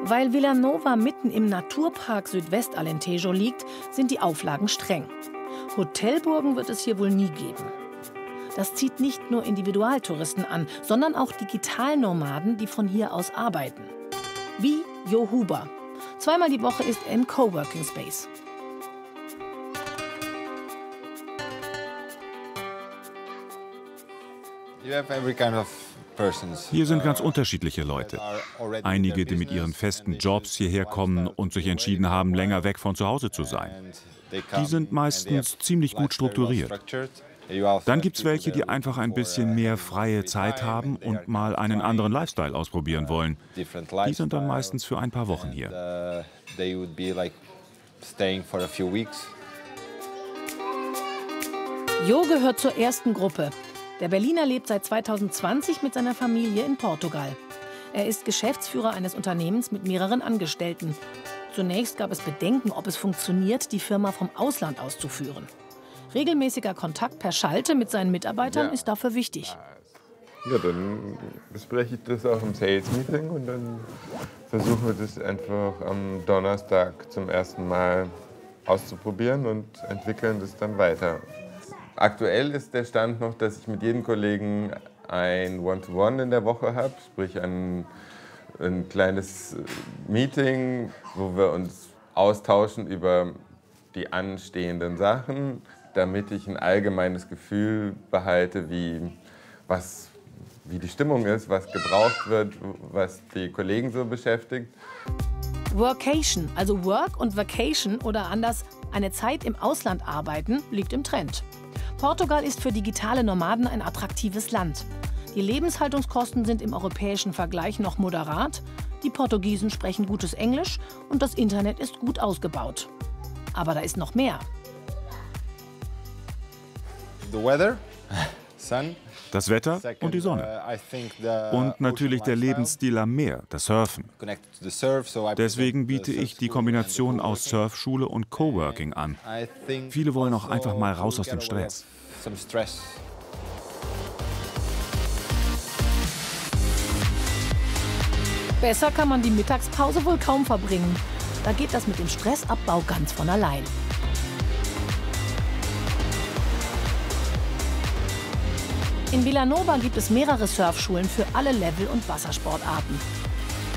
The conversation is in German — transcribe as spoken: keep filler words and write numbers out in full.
Weil Villanova mitten im Naturpark Südwestalentejo liegt, sind die Auflagen streng. Hotelburgen wird es hier wohl nie geben. Das zieht nicht nur Individualtouristen an, sondern auch Digitalnomaden, die von hier aus arbeiten. Wie Jo Huber. Zweimal die Woche ist er im Coworking Space. Hier sind ganz unterschiedliche Leute. Einige, die mit ihren festen Jobs hierher kommen und sich entschieden haben, länger weg von zu Hause zu sein. Die sind meistens ziemlich gut strukturiert. Dann gibt es welche, die einfach ein bisschen mehr freie Zeit haben und mal einen anderen Lifestyle ausprobieren wollen. Die sind dann meistens für ein paar Wochen hier. Jo gehört zur ersten Gruppe. Der Berliner lebt seit zweitausendzwanzig mit seiner Familie in Portugal. Er ist Geschäftsführer eines Unternehmens mit mehreren Angestellten. Zunächst gab es Bedenken, ob es funktioniert, die Firma vom Ausland aus zu führen. Regelmäßiger Kontakt per Schalte mit seinen Mitarbeitern ja. ist dafür wichtig. Ja, dann bespreche ich das auch im Sales-Meeting und dann versuchen wir das einfach am Donnerstag zum ersten Mal auszuprobieren und entwickeln das dann weiter. Aktuell ist der Stand noch, dass ich mit jedem Kollegen ein One-to-One in der Woche habe, sprich ein, ein kleines Meeting, wo wir uns austauschen über die anstehenden Sachen, damit ich ein allgemeines Gefühl behalte, wie, was, wie die Stimmung ist, was gebraucht wird, was die Kollegen so beschäftigt. Workation, also Work und Vacation oder anders eine Zeit im Ausland arbeiten, liegt im Trend. Portugal ist für digitale Nomaden ein attraktives Land. Die Lebenshaltungskosten sind im europäischen Vergleich noch moderat. Die Portugiesen sprechen gutes Englisch und das Internet ist gut ausgebaut. Aber da ist noch mehr. Das Wetter und die Sonne. Und natürlich der Lebensstil am Meer, das Surfen. Deswegen biete ich die Kombination aus Surfschule und Coworking an. Viele wollen auch einfach mal raus aus dem Stress. Besser kann man die Mittagspause wohl kaum verbringen. Da geht das mit dem Stressabbau ganz von allein. In Villanova gibt es mehrere Surfschulen für alle Level und Wassersportarten.